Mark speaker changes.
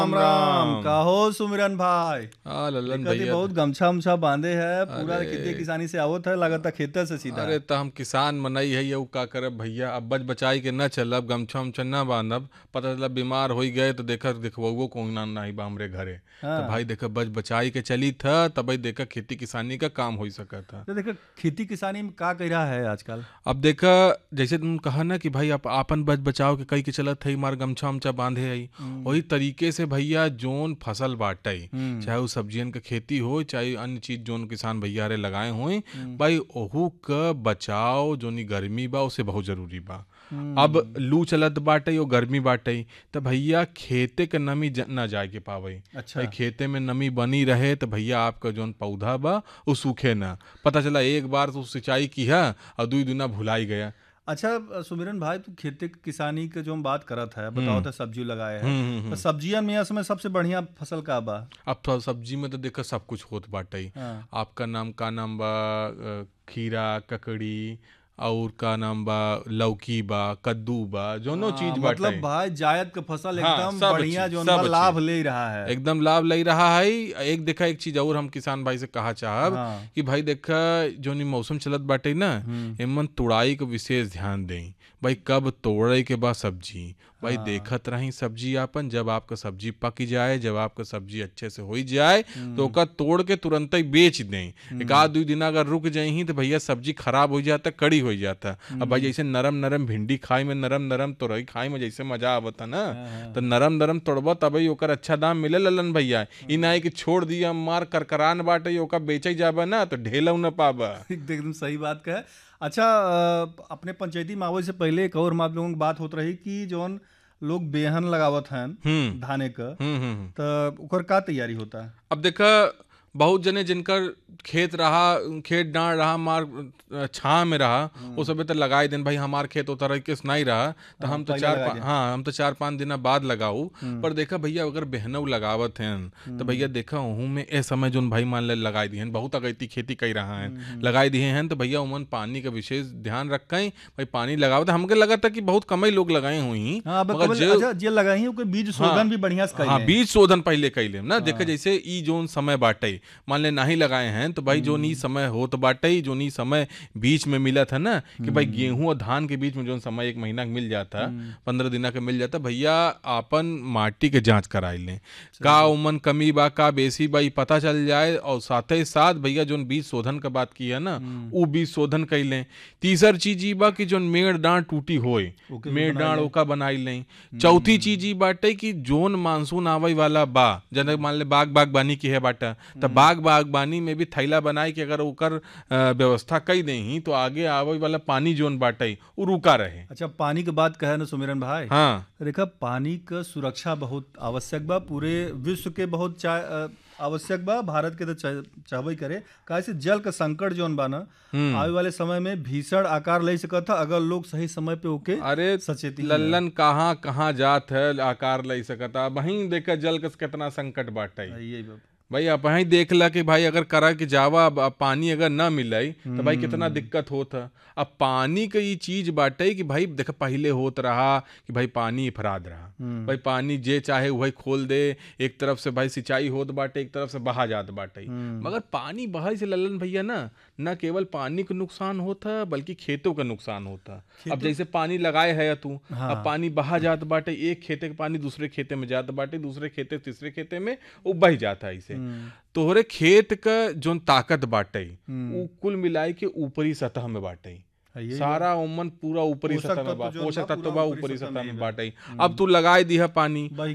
Speaker 1: राम
Speaker 2: राम
Speaker 1: राम। काहो सुमिरन भाई,
Speaker 2: हाँ लल्लन
Speaker 1: कदी
Speaker 2: भैया।
Speaker 1: बहुत गमछा उमछा बांधे है, पूरा
Speaker 2: अरे
Speaker 1: खेती किसानी से आवत है, लगता खेते से सीधा
Speaker 2: अरे तो हम किसान मनई है ये का करब भैया। अब बच बचाई के न चलब, गमछा उमछा न बांधब, पता चला बीमार हो गए तो देखा देखबो को ना नहीं बा हमरे घरे। तो
Speaker 1: हाँ।
Speaker 2: भाई देखा बच बचाई के चली था तब भाई देखा खेती किसानी का काम हो सका था।
Speaker 1: तो देखो खेती किसानी में का कह रहा है आजकल।
Speaker 2: अब देखा जैसे तुम कहा ना कि भाई आप आपन बच बचाव के कई के चलत है मार गमछा उमछा बांधे है, वही तरीके से भैया जोन फसल बाटे, चाहे वो सब्जियन के खेती हो चाहे अन्य चीज जोन किसान भैया रे लगाए होए, भाई ओहू क बचाव जोनी गर्मी बा उसे बहुत जरूरी बा। अब लू चलत बाटे यो गर्मी बाटे तो भैया खेते के नमी ना जाए के पावे।
Speaker 1: अच्छा।
Speaker 2: भाई खेते में नमी बनी रहे तो भैया आपका जोन पौधा बा वो सूखे ना। पता चला एक बार तो सिंचाई की है और दुई दुना भुलाई गया।
Speaker 1: अच्छा सुमिरन भाई, तू खेती किसानी के जो हम बात करत है, बताओ तो सब्जी लगाए है, तो सब्जियन में इसमें सबसे बढ़िया फसल का बा।
Speaker 2: अब तो सब्जी में तो देखो सब कुछ होत बाटे।
Speaker 1: हाँ।
Speaker 2: आपका नाम का नाम बा खीरा ककड़ी, और का नाम बा लौकी बा कद्दू बा जोनो चीज बाटे।
Speaker 1: मतलब भाई जायद का फसल
Speaker 2: हाँ,
Speaker 1: एकदम
Speaker 2: सब
Speaker 1: बढ़िया
Speaker 2: चीज,
Speaker 1: जो
Speaker 2: सब
Speaker 1: लाभ
Speaker 2: चीज।
Speaker 1: ले रहा है।
Speaker 2: एकदम लाभ ले रहा है। एक देखा एक चीज और हम किसान भाई से कहा चाहब
Speaker 1: हाँ।
Speaker 2: कि भाई देखा जो नी मौसम चलत बाटे ना, एमन तुड़ाई को विशेष ध्यान दें। भाई कब तोड़े के बाद सब्जी, भाई देखत रही सब्जी आपन, जब आपका सब्जी पक जाए, जब आपका सब्जी अच्छे से हो जाए तो ओका तोड़ के तुरंत ही बेच दें। एक आध दो दिन अगर रुक जाही तो भैया सब्जी खराब हो जाता, कड़ी हो जाता। अब भाई जैसे नरम नरम भिंडी खाई में, नरम नरम तोरई खाई में जैसे मजा आवता ना, तो नरम नरम तोड़बा तभी ओकर अच्छा दाम मिले ललन भैया। इ ना कि छोड़ दिया मार करकरान बाटे ओका बेचे जाबा ना तो ढेलऊ न पाबा।
Speaker 1: एकदम सही बात का है। अच्छा, अपने पंचायती में आवे से पहले एक और आप लोगों की बात होत रही कि जौन लोग बेहन लगावत हैं धाने का, तो ओकर का तैयारी होता है।
Speaker 2: अब देखा बहुत जने जिनकर खेत रहा, खेत डांड रहा मार छां में रहा, वो सब तो लगाए दिन भाई हमार खेत उतर तरीके से नहीं रहा तो हम तो
Speaker 1: पहले लगा दें।
Speaker 2: हम तो 4-5 दिन बाद लगाऊ। पर देखा भैया अगर बहनऊ लगावत हैं तो भैया देखा हूँ में ए समय जो भाई मान ले लगाई दी हैं, बहुत अगैती खेती कर रहा है लगाई दिए हैं, तो भैया उमन पानी का विशेष ध्यान रखें। भाई पानी लगावत हमके लगा था कि बहुत कम ही लोग लगाए हुई,
Speaker 1: हाँ,
Speaker 2: मगर
Speaker 1: अच्छा जे लगाई ओके बीज शोधन भी बढ़िया से
Speaker 2: हाँ
Speaker 1: कइले।
Speaker 2: बीज शोधन पहले कैले ना। देखा जैसे ई जोन समय बाटे मान ले नहीं लगाए हैं तो भाई जो नी समय होत बाटे, जो नी समय बीच में मिला था ना कि भाई गेहूं और धान के बीच में जो समय 1 महीना मिल जाता, 15 दिन का मिल जाता, भैया आपन माटी के जांच कराई लें का उमन कमी बा का बेसी बा पता चल जाए। और साथ ही साथ भैया जो बीज शोधन का बात की है ना वो बीज शोधन कर लें। तीसर चीज ई बा कि जो मेड़ डांड टूटी होए मेड़ डांड ओका बनाई लें। चौथी चीज ई बाटे कि जोन मानसून आवे वाला बा, जैसे मान ले बागबानी की है बाटा, तो बागबानी में भी थैला बनाए कि अगर ओकर व्यवस्था कई देही तो आगे आवे वाला पानी जोन बाटे वो रुका रहे।
Speaker 1: अच्छा, पानी की बात कहे ना सुमिरन भाई,
Speaker 2: हाँ
Speaker 1: देखा पानी का सुरक्षा बहुत आवश्यक बा, पूरे विश्व के बहुत आवश्यक बा, भारत के तो चाहबे करे। कैसे जल का संकट जोन बा ना आवे वाले समय में भीषण आकार ले सकता था अगर लोग सही समय पे होके
Speaker 2: अरे
Speaker 1: सचेती
Speaker 2: लल्लन कहाँ कहाँ जात है आकार ले सकता। वहीं देखा जल का कितना संकट बाटे
Speaker 1: यही बा।
Speaker 2: भाई। आप वहीं देख ला कि भाई अगर करा कि जावा अब पानी अगर ना मिले तो भाई कितना दिक्कत होता। अब पानी का ये चीज बाटे कि भाई देखा पहले होत रहा कि भाई पानी इफराद रहा, भाई पानी जे चाहे वही खोल दे, एक तरफ से भाई सिंचाई होत बाटे एक तरफ से बहा जात बाटे। मगर पानी बहाई से लल्लन भैया ना न केवल पानी का नुकसान होता बल्कि खेतों का नुकसान होता। अब जैसे पानी लगाए है तू, अब पानी बहा जात बाटे, एक खेते का पानी दूसरे खेते में जात बाटे, दूसरे खेते तीसरे खेते में वो बह जाता है। इसे तोहरे खेत का जो ताकत बाटे वो कुल मिलाई के ऊपरी सतह में बाटे, सारा उमन पूरा ऊपरी सतह में बा, पोषक तत्व बा ऊपरी सतह में बाटे। अब तू लगाए दिया पानी